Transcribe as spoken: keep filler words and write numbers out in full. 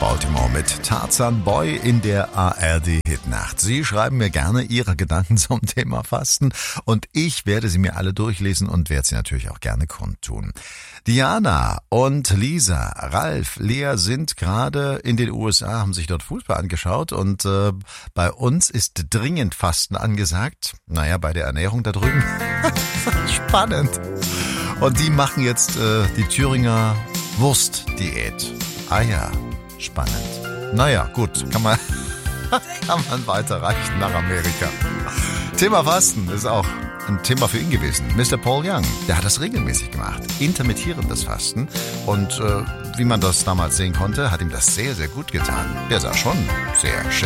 Baltimore mit Tarzan Boy in der A R D-Hitnacht. Sie schreiben mir gerne Ihre Gedanken zum Thema Fasten und ich werde sie mir alle durchlesen und werde sie natürlich auch gerne kundtun. Diana und Lisa, Ralf, Lea sind gerade in den U S A, haben sich dort Fußball angeschaut und äh, bei uns ist dringend Fasten angesagt. Naja, bei der Ernährung da drüben. Spannend. Und die machen jetzt äh, die Thüringer Wurstdiät. Ah ja, spannend. Naja, gut, kann man, kann man weiterreichen nach Amerika. Thema Fasten ist auch ein Thema für ihn gewesen. Mister Paul Young, der hat das regelmäßig gemacht. Intermittierendes Fasten. Und äh, wie man das damals sehen konnte, hat ihm das sehr, sehr gut getan. Der sah schon sehr schön